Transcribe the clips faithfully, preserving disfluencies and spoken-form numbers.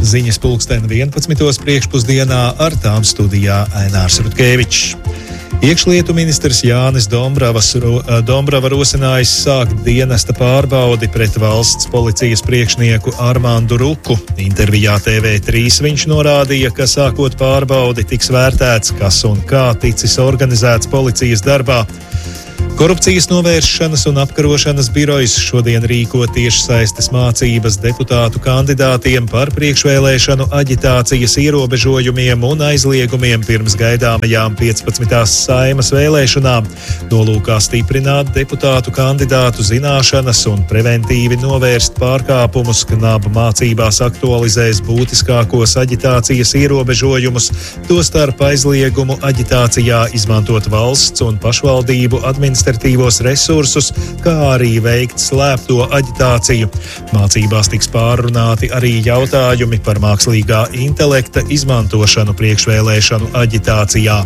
Ziņas pulksten vienpadsmitos priekšpusdienā, ar tām studijā Ainārs Rutkevičs. Iekšlietu ministrs Jānis Dombravas, Dombrava rosinājis sākt dienesta pārbaudi pret valsts policijas priekšnieku Armandu Ruku. Intervijā T V trīs viņš norādīja, ka sākot pārbaudi tiks vērtēts, kas un kā ticis organizēts policijas darbā. Korupcijas novēršanas un apkarošanas birojas šodien rīko tiešsaistes mācības deputātu kandidātiem par priekšvēlēšanu aģitācijas ierobežojumiem un aizliegumiem pirms gaidāmajām piecpadsmitās Saeimas vēlēšanām, nolūkā stiprināt deputātu kandidātu zināšanas un preventīvi novērst pārkāpumus. Knaba mācībās aktualizēs būtiskākos aģitācijas ierobežojumus, tostarp aizliegumu aģitācijā izmantot valsts un pašvaldību administrāciju administratīvos resursus, kā arī veikt slēpto aģitāciju. Mācībās tiks pārrunāti arī jautājumi par mākslīgā intelekta izmantošanu priekšvēlēšanu aģitācijā.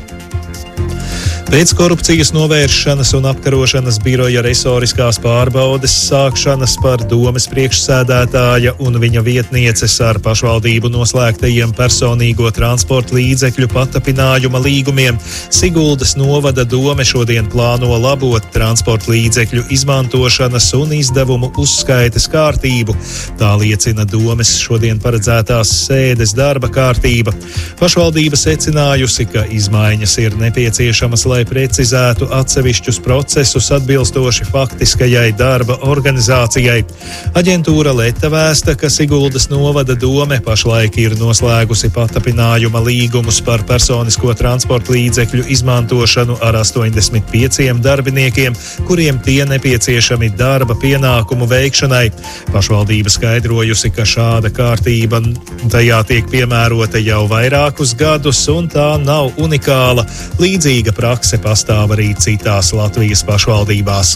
Pēc korupcijas novēršanas un apkarošanas biroja resoriskās pārbaudes sākšanas par domes priekšsēdētāja un viņa vietnieces ar pašvaldību noslēgtajiem personīgo transporta līdzekļu patapinājuma līgumiem, Siguldas novada dome šodien plāno labot transporta līdzekļu izmantošanas un izdevumu uzskaites kārtību. Tā liecina domes šodien paredzētās sēdes darba kārtība. Pašvaldība secinājusi, ka izmaiņas ir nepieciešamas, lai precizētu atsevišķus procesus atbilstoši faktiskajai darba organizācijai. Aģentūra Leta vēsta, ka Siguldas novada dome pašlaik ir noslēgusi patapinājuma līgumus par personisko transporta līdzekļu izmantošanu ar astoņdesmit pieciem darbiniekiem, kuriem tie nepieciešami darba pienākumu veikšanai. Pašvaldība skaidrojusi, ka šāda kārtība tajā tiek piemērota jau vairākus gadus, un tā nav unikāla. Līdzīga prakse pastāv arī citās Latvijas pašvaldībās.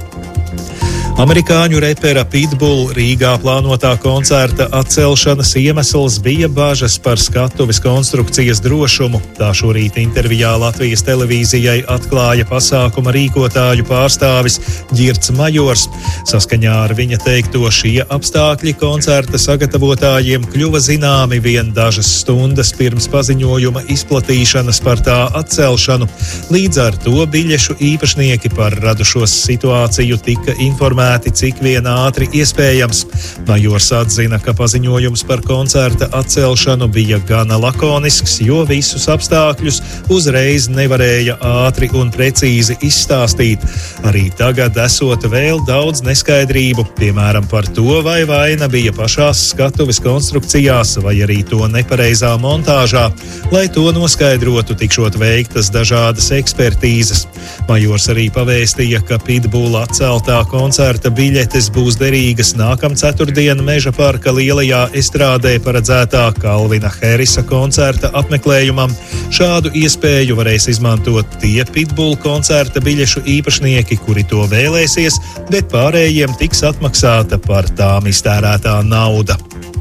Amerikāņu repera Pitbull Rīgā plānotā koncerta atcelšanas iemesls bija bažas par skatuves konstrukcijas drošumu. Tā šorīt intervijā Latvijas televīzijai atklāja pasākuma rīkotāju pārstāvis Ģirts Majors. Saskaņā ar viņa teikto, šie apstākļi koncerta sagatavotājiem kļuva zināmi vien dažas stundas pirms paziņojuma izplatīšanas par tā atcelšanu. Līdz ar to biļešu īpašnieki par radušos situāciju tika informēti cik vien ātri iespējams. Majors atzina, ka paziņojums par koncerta atcelšanu bija gana lakonisks, jo visus apstākļus uzreiz nevarēja ātri un precīzi izstāstīt. Arī tagad esot vēl daudz neskaidrību, piemēram par to, vai vaina bija pašās skatuves konstrukcijās, vai arī to nepareizā montāžā. Lai to noskaidrotu, tikšot veiktas dažādas ekspertīzes. Majors arī pavēstīja, ka Pitbull atceltā koncerta biļetes būs derīgas nākam ceturtdien Meža parka lielajā estrādē paredzētā Kalvina Harrisa koncerta apmeklējumam. Šādu iespēju varēs izmantot tie Pitbull koncerta biļešu īpašnieki, kuri to vēlēsies, bet pārējiem tiks atmaksāta par tām iztērētā nauda.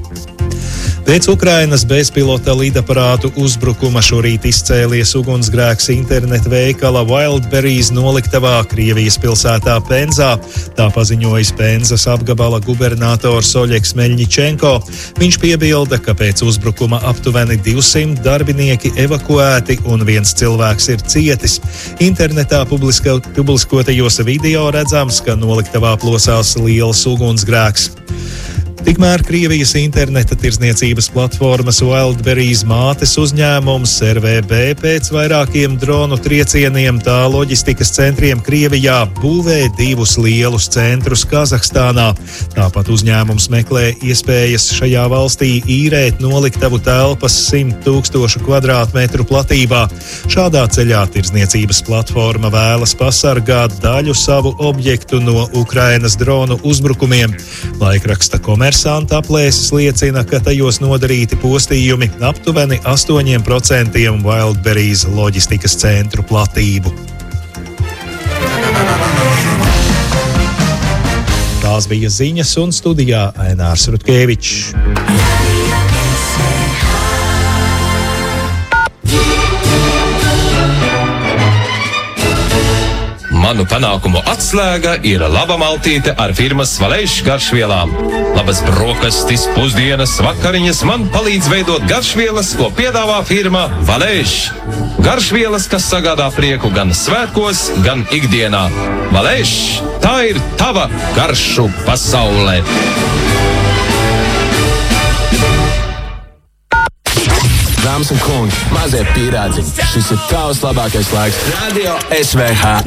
Pēc Ukrainas bezpilota lidaparātu uzbrukuma šorīt izcēlies ugunsgrēks internetu veikala Wildberries noliktavā Krievijas pilsētā Penzā. Tā paziņojis Penzas apgabala gubernators Oļegs Meļņičenko. Viņš piebilda, ka pēc uzbrukuma aptuveni divsimt darbinieki evakuēti un viens cilvēks ir cietis. Internetā publiska, publiskotajos video redzams, ka noliktavā plosās liels ugunsgrēks. Tikmēr Krievijas interneta tirdzniecības platformas Wildberries mātes uzņēmums R V B pēc vairākiem dronu triecieniem tā loģistikas centriem Krievijā būvē divus lielus centrus Kazahstānā. Tāpat uzņēmums meklē iespējas šajā valstī īrēt noliktavu telpas simt tūkstošu kvadrātmetru platībā. Šādā ceļā tirdzniecības platforma vēlas pasargāt daļu savu objektu no Ukrainas dronu uzbrukumiem. Laikraksta Komersanta aplēses liecina, ka tajos nodarīti postījumi aptuveni astoņiem procentiem Wildberries loģistikas centru platību. Tās bija ziņas, un studijā Ainārs Rutkevičs. Manu panākumu atslēga ir laba maltīte ar firmas Valēš garšvielām. Labas brokastis, pusdienas, vakariņas man palīdz veidot garšvielas, ko piedāvā firma Valēš. Garšvielas, kas sagādā prieku gan svētkos, gan ikdienā. Valēš, tā ir tava garšu pasaulē. Dāmas un kungi, mazie pīrādziņi, šis ir tavs labākais laiks. Radio S V H.